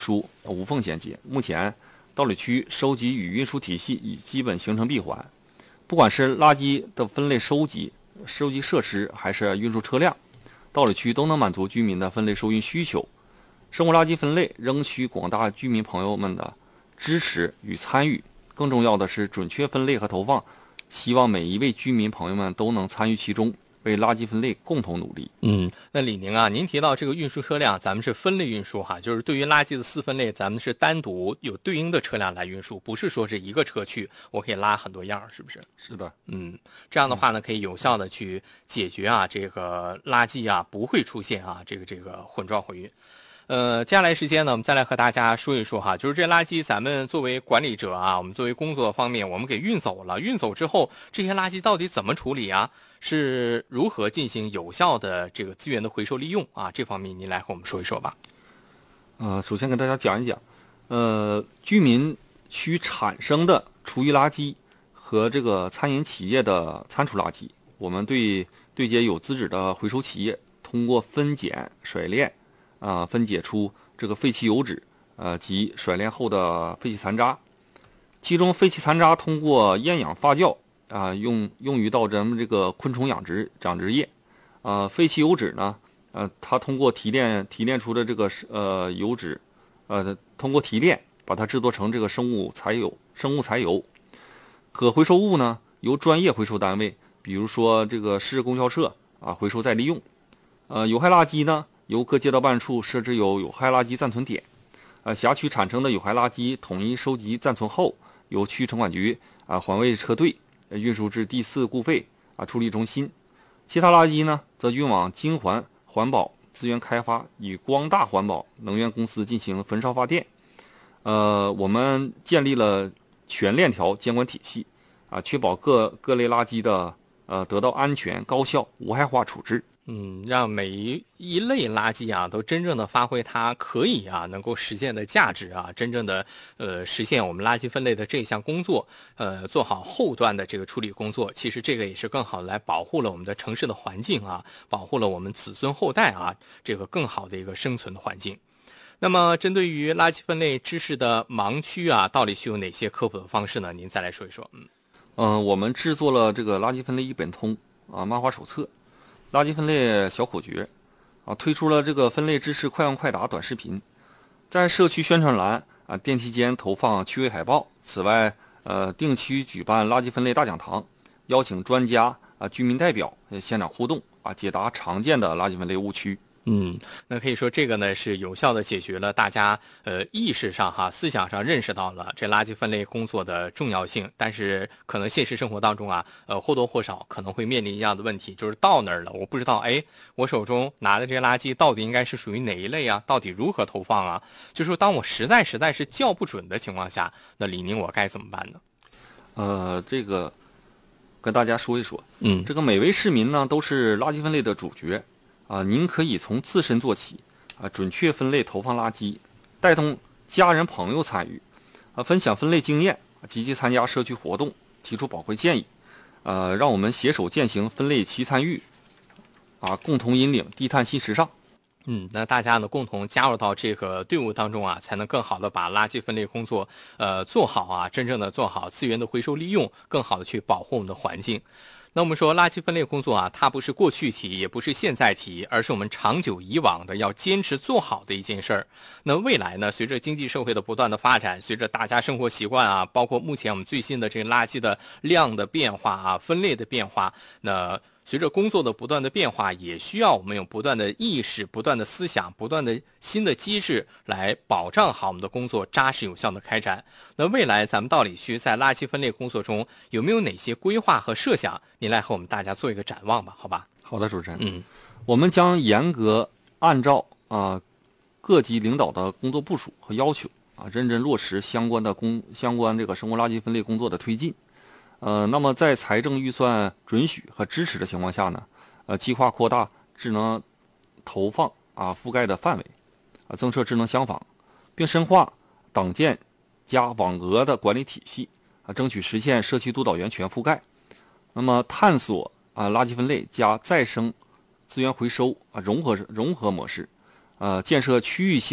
输无缝衔接。目前，道里区收集与运输体系已基本形成闭环，不管是垃圾的分类收集设施，还是运输车辆，道里区都能满足居民的分类收运需求。生活垃圾分类仍需广大居民朋友们的支持与参与，更重要的是准确分类和投放。希望每一位居民朋友们都能参与其中，为垃圾分类共同努力。 那李宁啊，您提到这个运输车辆，咱们是分类运输哈，就是对于垃圾的4分类，咱们是单独有对应的车辆来运输，不是说是一个车去我可以拉很多样，是不是？ 是的， 这样的话呢，可以有效的去解决啊这个垃圾啊不会出现啊这个混装混运。接下来时间呢，我们再来和大家说一说哈，就是这垃圾，咱们作为管理者啊，我们作为工作方面，我们给运走了，运走之后，这些垃圾到底怎么处理啊？是如何进行有效的这个资源的回收利用啊？这方面您来和我们说一说吧。 首先跟大家讲一讲，居民区产生的厨余垃圾和这个餐饮企业的餐厨垃圾，我们对接有资质的回收企业，通过分拣甩炼。分解出这个废弃油脂，及甩炼后的废弃残渣，其中废弃残渣通过厌氧发酵，用于到咱们这个昆虫养殖业，废弃油脂呢，它通过提炼出的这个油脂，通过提炼把它制作成这个生物柴油，可回收物呢由专业回收单位，比如说这个市供销社回收再利用，有害垃圾呢。由各街道办处设置有害垃圾暂存点，辖区产生的有害垃圾统一收集暂存后，由区城管局环卫车队运输至第4固废处理中心。其他垃圾呢，则运往京环环保资源开发与光大环保能源公司进行焚烧发电。我们建立了全链条监管体系，确保各类垃圾的得到安全、高效、无害化处置。 让每一类垃圾啊都真正的发挥它可以能够实现的价值啊，真正的实现我们垃圾分类的这项工作，做好后端的这个处理工作。其实这个也是更好的来保护了我们的城市的环境啊，保护了我们子孙后代啊这个更好的一个生存的环境。那么针对于垃圾分类知识的盲区啊，到底需有哪些科普的方式呢？您再来说一说。 我们制作了这个垃圾分类1本通漫画手册。垃圾分类小口诀推出了这个分类知识快问快答短视频，在社区宣传栏电梯间投放趣味海报。此外定期举办垃圾分类大讲堂，邀请专家居民代表现场互动解答常见的垃圾分类误区。 那可以说这个呢是有效的解决了大家意识上思想上认识到了这垃圾分类工作的重要性，但是可能现实生活当中或多或少可能会面临一样的问题，就是到那儿了我不知道我手中拿的这些垃圾到底应该是属于哪一类啊，到底如何投放啊，就是说当我实在是叫不准的情况下，那李宁我该怎么办呢？这个跟大家说一说，这个每位市民呢都是垃圾分类的主角您可以从自身做起准确分类投放垃圾，带动家人朋友参与分享分类经验，积极参加社区活动，提出宝贵建议让我们携手践行分类齐参与共同引领低碳新时尚。 那大家呢共同加入到这个队伍当中才能更好的把垃圾分类工作做好真正的做好资源的回收利用，更好的去保护我们的环境。那我们说垃圾分类工作它不是过去题，也不是现在题，而是我们长久以往的要坚持做好的一件事儿。那未来呢，随着经济社会的不断的发展，随着大家生活习惯包括目前我们最新的这个垃圾的量的变化分类的变化，那随着工作的不断的变化，也需要我们有不断的意识、不断的思想、不断的新的机制来保障好我们的工作扎实有效的开展。那未来咱们道里区在垃圾分类工作中有没有哪些规划和设想？您来和我们大家做一个展望吧，好吧？ 好的，主持人。我们将严格按照各级领导的工作部署和要求认真落实相关这个生活垃圾分类工作的推进。那么在财政预算准许和支持的情况下呢，计划扩大智能投放覆盖的范围，增设智能厢房，并深化党建加网格的管理体系，争取实现社区督导员全覆盖。那么探索垃圾分类加再生资源回收融合模式，建设区域性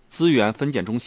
资源分拣中心。